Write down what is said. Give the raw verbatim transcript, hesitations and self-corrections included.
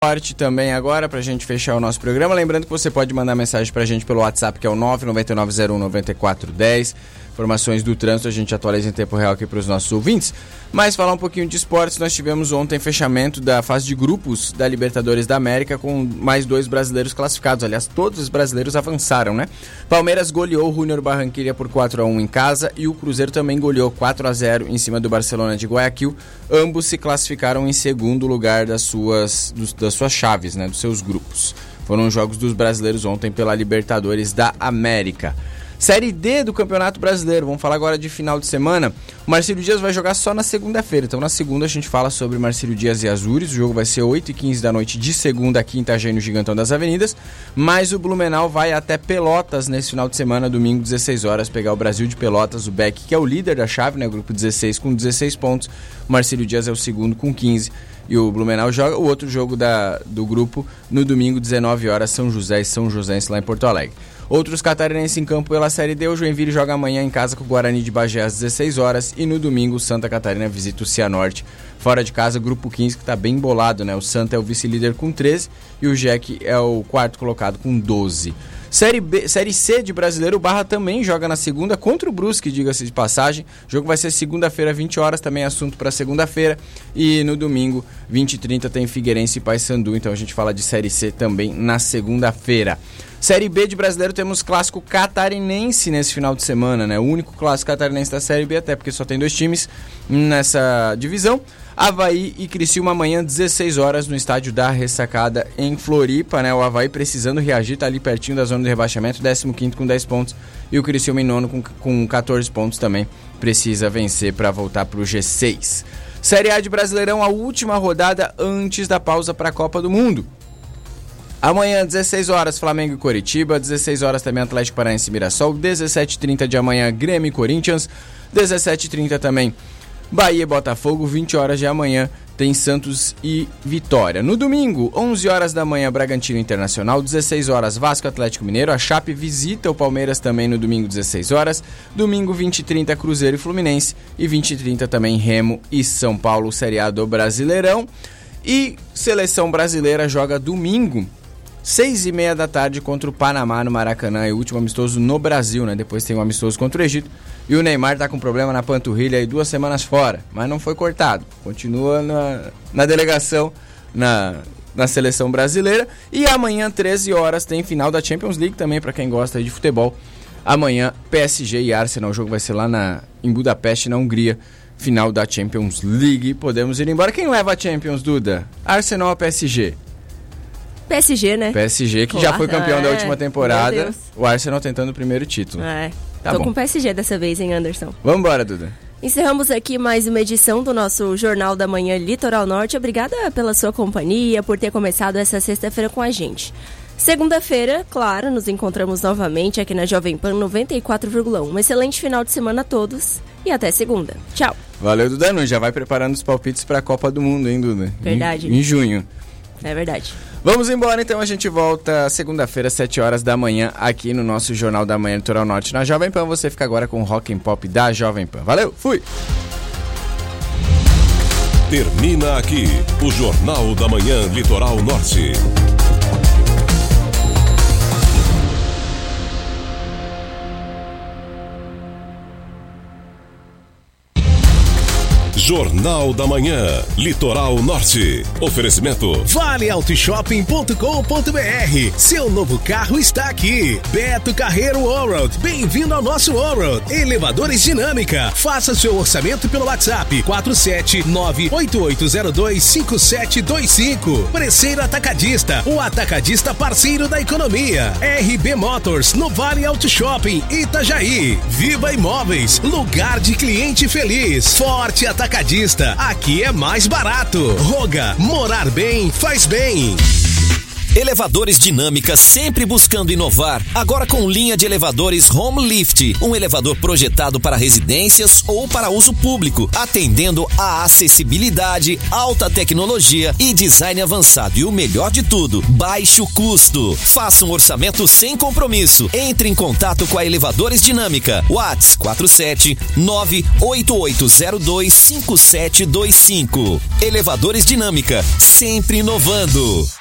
Esporte também agora, pra gente fechar o nosso programa. Lembrando que você pode mandar mensagem pra gente pelo WhatsApp, que é o nove nove nove zero um nove quatro um zero. Informações do trânsito a gente atualiza em tempo real aqui para os nossos ouvintes. Mas falar um pouquinho de esportes, nós tivemos ontem fechamento da fase de grupos da Libertadores da América com mais dois brasileiros classificados. Aliás, todos os brasileiros avançaram, né? Palmeiras goleou o Júnior Barranquilla por quatro a um em casa e o Cruzeiro também goleou quatro a zero em cima do Barcelona de Guayaquil. Ambos se classificaram em segundo lugar das suas, dos, das suas chaves, né? Dos seus grupos. Foram os jogos dos brasileiros ontem pela Libertadores da América. Série D do Campeonato Brasileiro, vamos falar agora de final de semana. O Marcílio Dias vai jogar só na segunda-feira, então na segunda a gente fala sobre Marcílio Dias e Azures. O jogo vai ser oito e quinze da noite de segunda aqui em Itajaí, no Gigantão das Avenidas. Mas o Blumenau vai até Pelotas nesse final de semana, domingo, dezesseis horas, pegar o Brasil de Pelotas, o Beck, que é o líder da chave, né, grupo dezesseis com dezesseis pontos. O Marcílio Dias é o segundo com quinze. E o Blumenau joga o outro jogo da, do grupo no domingo, dezenove horas, São José e São Joséense lá em Porto Alegre. Outros catarinenses em campo pela Série D, o Joinville joga amanhã em casa com o Guarani de Bagé às dezesseis horas e no domingo Santa Catarina visita o Cianorte fora de casa, grupo quinze, que está bem embolado, né? O Santa é o vice-líder com treze e o Jack é o quarto colocado com doze. Série B, Série C de Brasileiro, o Barra também joga na segunda contra o Brusque, diga-se de passagem. O jogo vai ser segunda-feira, vinte horas, também assunto para segunda-feira. E no domingo, vinte e trinta, tem Figueirense e Paysandu. Então a gente fala de Série C também na segunda-feira. Série B de Brasileiro, temos clássico catarinense nesse final de semana, né? O único clássico catarinense da Série B, até porque só tem dois times nessa divisão. Avaí e Criciúma amanhã, dezesseis horas, no estádio da Ressacada em Floripa, né? O Avaí precisando reagir, tá ali pertinho da zona de rebaixamento, décimo quinto com dez pontos. E o Criciúma em nono com, com catorze pontos também. Precisa vencer para voltar pro G seis. Série A de Brasileirão, a última rodada antes da pausa para a Copa do Mundo. Amanhã, dezesseis horas, Flamengo e Coritiba, dezesseis horas também Atlético Paranaense e Mirassol, dezessete e trinta de amanhã, Grêmio e Corinthians, dezessete e trinta também Bahia e Botafogo, vinte horas de amanhã tem Santos e Vitória. No domingo, onze horas da manhã, Bragantino Internacional, dezesseis horas, Vasco Atlético Mineiro, a Chape visita o Palmeiras também no domingo, dezesseis horas, domingo vinte e trinta, Cruzeiro e Fluminense e vinte e trinta também Remo e São Paulo, Série A do Brasileirão. E Seleção Brasileira joga domingo, seis e meia da tarde contra o Panamá no Maracanã, e o último amistoso no Brasil, né? Depois tem um amistoso contra o Egito. E o Neymar tá com problema na panturrilha e duas semanas fora, mas não foi cortado. Continua na, na delegação, na, na seleção brasileira. E amanhã, treze horas, tem final da Champions League também, para quem gosta de futebol. Amanhã, P S G e Arsenal. O jogo vai ser lá na, em Budapeste, na Hungria. Final da Champions League. Podemos ir embora. Quem leva a Champions, Duda? Arsenal ou P S G? P S G, né? P S G, que Olá. já foi campeão é, da última temporada. O Arsenal tentando o primeiro título. É. Tá Tô bom. com o P S G dessa vez, hein, Anderson? Vambora, Duda. Encerramos aqui mais uma edição do nosso Jornal da Manhã Litoral Norte. Obrigada pela sua companhia, por ter começado essa sexta-feira com a gente. Segunda-feira, claro, nos encontramos novamente aqui na Jovem Pan noventa e quatro vírgula um. Um excelente final de semana a todos e até segunda. Tchau. Valeu, Duda. Não, já vai preparando os palpites para a Copa do Mundo, hein, Duda? Verdade. Em, em junho. É verdade. Vamos embora, então. A gente volta segunda-feira, sete horas da manhã, aqui no nosso Jornal da Manhã Litoral Norte na Jovem Pan. Você fica agora com o Rock and Pop da Jovem Pan. Valeu, fui! Termina aqui o Jornal da Manhã Litoral Norte. Jornal da Manhã, Litoral Norte. Oferecimento Vale Auto Shopping ponto com ponto b r. Seu novo carro está aqui. Beto Carreiro Allroad. Bem-vindo ao nosso Allroad. Elevadores Dinâmica. Faça seu orçamento pelo WhatsApp quatro sete nove oito oito zero dois cinco sete dois cinco. Preceiro Atacadista, o atacadista parceiro da economia. R B Motors, no Vale Auto Shopping, Itajaí. Viva Imóveis, lugar de cliente feliz. Forte Atacadista, aqui é mais barato. Roga, morar bem faz bem. Elevadores Dinâmica, sempre buscando inovar. Agora com linha de elevadores Home Lift, um elevador projetado para residências ou para uso público, atendendo a acessibilidade, alta tecnologia e design avançado. E o melhor de tudo, baixo custo. Faça um orçamento sem compromisso. Entre em contato com a Elevadores Dinâmica. WhatsApp quatro sete nove oito oito zero dois cinco sete dois cinco. Elevadores Dinâmica, sempre inovando.